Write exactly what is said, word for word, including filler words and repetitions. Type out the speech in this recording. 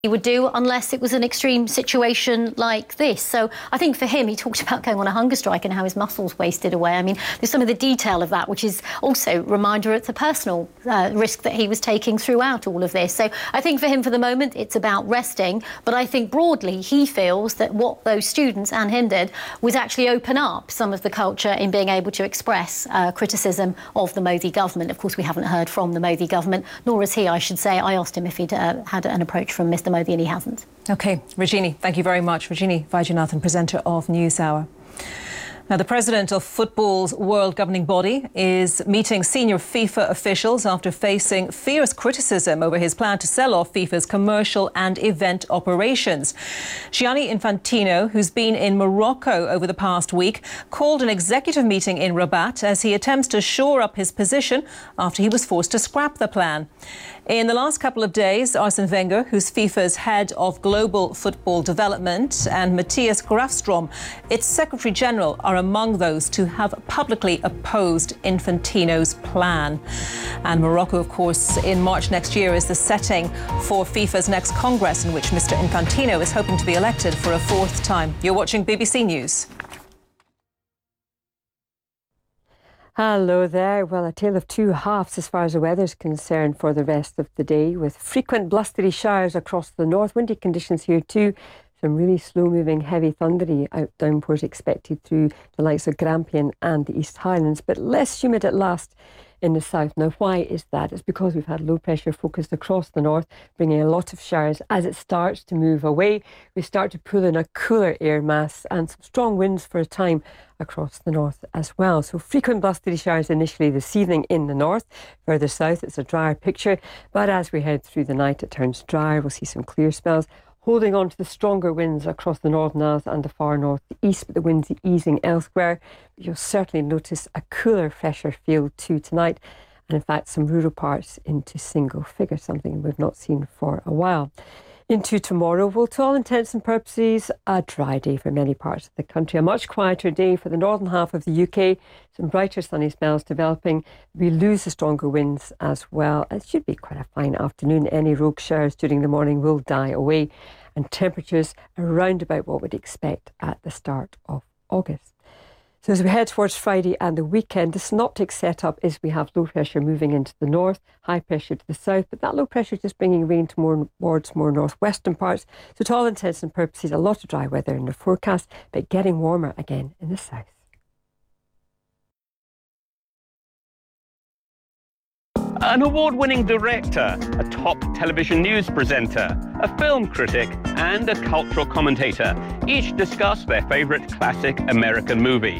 he would do unless it was an extreme situation like this. So I think for him, he talked about going on a hunger strike and how his muscles wasted away. I mean, there's some of the detail of that, which is also a reminder it's a personal uh, risk that he was taking throughout all of this. So I think for him, for the moment, it's about resting. But I think broadly, he feels that what those students and him did was actually open up some of the culture in being able to express uh, criticism of the Modi government. Of course, we haven't heard from the Modi government, nor has he, I should say. I asked him if he'd uh, had an approach from Mister Modi, and he hasn't. OK, Rajini, thank you very much. Rajini Vaidyanathan, presenter of NewsHour. Now, the president of football's world governing body is meeting senior FIFA officials after facing fierce criticism over his plan to sell off FIFA's commercial and event operations. Gianni Infantino, who's been in Morocco over the past week, called an executive meeting in Rabat as he attempts to shore up his position after he was forced to scrap the plan. In the last couple of days, Arsene Wenger, who's FIFA's head of global football development, and Matthias Grafstrom, its Secretary General, are among those to have publicly opposed Infantino's plan. And Morocco, of course, in March next year is the setting for FIFA's next Congress, in which Mister Infantino is hoping to be elected for a fourth time. You're watching B B C News. Hello there. Well, a tale of two halves as far as the weather is concerned for the rest of the day, with frequent blustery showers across the north. Windy conditions here too. Some really slow-moving, heavy, thundery out downpours expected through the likes of Grampian and the East Highlands, but less humid at last in the south. Now, why is that? It's because we've had low pressure focused across the north, bringing a lot of showers. As it starts to move away, we start to pull in a cooler air mass and some strong winds for a time across the north as well. So frequent blustery showers initially this evening in the north. Further south, it's a drier picture, but as we head through the night, it turns drier. We'll see some clear spells, holding on to the stronger winds across the Northern Isles and the far north east, but the winds easing elsewhere. But you'll certainly notice a cooler, fresher feel too tonight, and in fact some rural parts into single figures, something we've not seen for a while. Into tomorrow, well, to all intents and purposes, a dry day for many parts of the country. A much quieter day for the northern half of the U K. Some brighter sunny spells developing. We lose the stronger winds as well. It should be quite a fine afternoon. Any rogue showers during the morning will die away, and temperatures around about what we'd expect at the start of August. So as we head towards Friday and the weekend, the synoptic setup is we have low pressure moving into the north, high pressure to the south, but that low pressure just bringing rain to more, towards more northwestern parts. So to all intents and purposes, a lot of dry weather in the forecast, but getting warmer again in the south. An award-winning director, a top television news presenter, a film critic, and a cultural commentator each discuss their favourite classic American movie.